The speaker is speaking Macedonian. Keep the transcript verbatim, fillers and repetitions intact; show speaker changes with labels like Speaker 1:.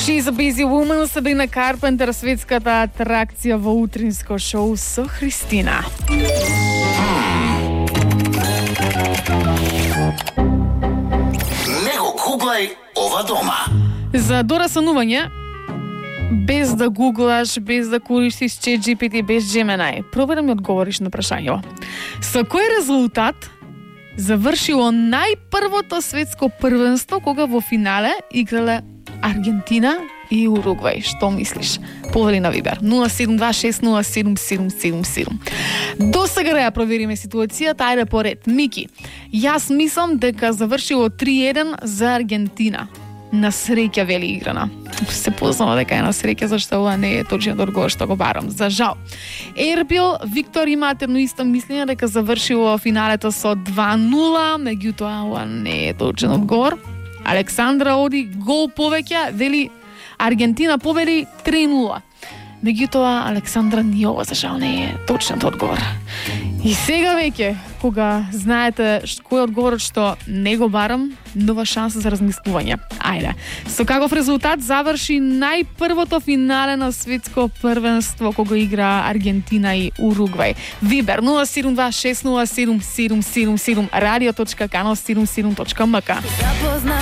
Speaker 1: She's a busy woman, Сабрина Карпентер, светската атракција во утринско шоу со Христина.
Speaker 2: Не го гуглај ова дома.
Speaker 1: За дорасанување, без да гуглаш, без да користиш ChatGPT, без Gemini, пробај да ми одговориш на прашањето. Со кој резултат завршило најпрвото светско првенство кога во финале играле Аргентина и Уругвај? Што мислиш? Повели на Вибер нула седум два шест нула седум седум седум седум. До сега да ја провериме ситуацијата, ајде поред. Мики, јас мислам дека завршило три еден за Аргентина. На среќа, вели играна. Се познава дека е на среќа, зашто ова не е точен одговор што го барам. За жал. Ербил, Виктор имате едно исто мислење дека завршило финалето со два нула, меѓутоа ова не е точен одговор. Александра оди гол повеќе, вели Аргентина победи три нула. Меѓутоа Александра ни ова за жал не е точен одговор. И сега веќе, кога знаете кој е одговорот што не го барам, нова шанса за размислување. Ајде. Со каков резултат заврши најпрвото финале на светско првенство кога игра Аргентина и Уругвај? Вибер нула седум два шест нула седум седум седум седум, радио точка канал седумдесет и седум точка ем ка.